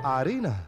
harina.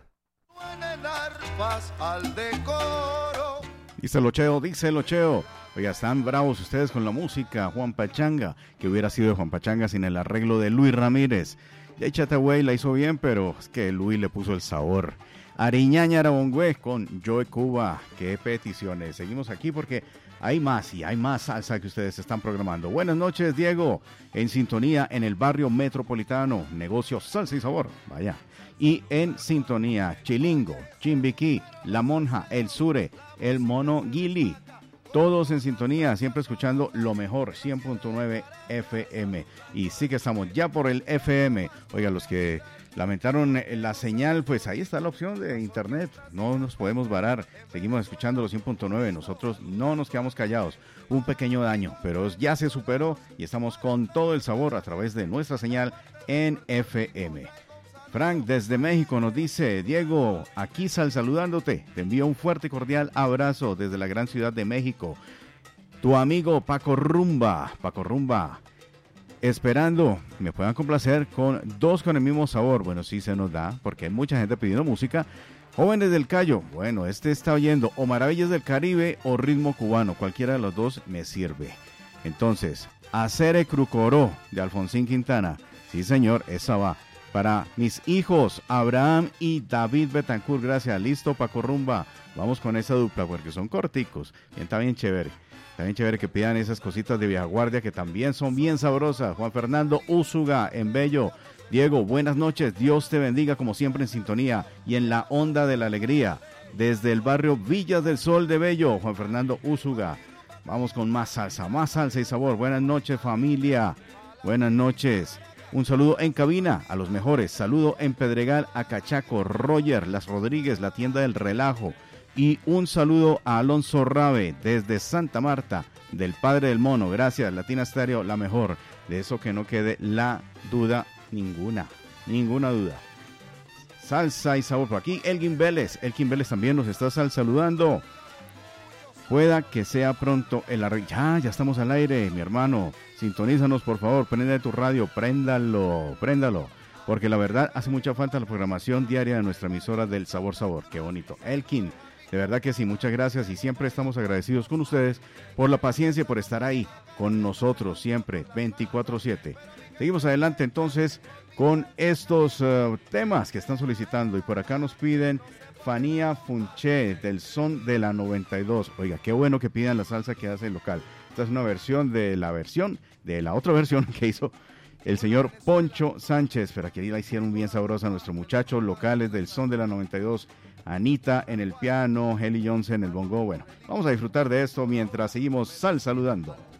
Dice el Ocheo. Oiga, están bravos ustedes con la música. Juan Pachanga, que hubiera sido de Juan Pachanga sin el arreglo de Luis Ramírez. Ya Chataway la hizo bien, pero es que Luis le puso el sabor. Ariñaña Arabongüe con Joe Cuba. Qué peticiones. Seguimos aquí porque hay más y hay más salsa que ustedes están programando. Buenas noches, Diego. En sintonía en el barrio metropolitano. Negocio Salsa y Sabor. Vaya. Y en sintonía Chilingo, Chimbiquí, La Monja, El Sure, El Mono Guili. Todos en sintonía, siempre escuchando lo mejor, 100.9 FM. Y sí que estamos ya por el FM. Oiga, los que lamentaron la señal, pues ahí está la opción de internet. No nos podemos varar. Seguimos escuchando los 100.9. Nosotros no nos quedamos callados. Un pequeño daño, pero ya se superó y estamos con todo el sabor a través de nuestra señal en FM. Frank desde México nos dice: Diego, aquí saludándote, te envío un fuerte y cordial abrazo desde la gran ciudad de México. Tu amigo Paco Rumba, esperando me puedan complacer con dos con el mismo sabor. Bueno, sí se nos da, porque hay mucha gente pidiendo música. Jóvenes del Cayo, bueno, está oyendo o Maravillas del Caribe o Ritmo Cubano, cualquiera de los dos me sirve. Entonces, Acere Crucoró de Alfonsín Quintana, sí señor, esa va. Para mis hijos, Abraham y David Betancourt, gracias. Listo, Paco Rumba. Vamos con esa dupla porque son corticos. Está bien chévere. Está bien chévere que pidan esas cositas de vieja guardia que también son bien sabrosas. Juan Fernando Úsuga en Bello. Diego, buenas noches. Dios te bendiga como siempre en sintonía y en la onda de la alegría. Desde el barrio Villas del Sol de Bello, Juan Fernando Úsuga. Vamos con más salsa y sabor. Buenas noches, familia. Buenas noches. Un saludo en cabina a los mejores. Saludo en Pedregal a Cachaco, Roger, Las Rodríguez, la tienda del relajo. Y un saludo a Alonso Rabe desde Santa Marta, del Padre del Mono. Gracias, Latina Stereo, la mejor. De eso que no quede la duda ninguna duda. Salsa y sabor por aquí. Elkin Vélez también nos está saludando. Pueda que sea pronto el arreglo. Ya estamos al aire, mi hermano. Sintonízanos, por favor. Prende tu radio, préndalo. Porque la verdad hace mucha falta la programación diaria de nuestra emisora del Sabor. Qué bonito. Elkin, de verdad que sí, muchas gracias. Y siempre estamos agradecidos con ustedes por la paciencia y por estar ahí con nosotros siempre, 24/7. Seguimos adelante entonces con estos temas que están solicitando. Y por acá nos piden Fanía Funché, del Son de la 92. Oiga, qué bueno que pidan la salsa que hace el local. Esta es una versión de la otra versión que hizo el señor Poncho Sánchez, pero aquí la hicieron bien sabrosa nuestros muchachos locales del Son de la 92. Anita en el piano, Heli Johnson en el bongo. Bueno, vamos a disfrutar de esto mientras seguimos saludando.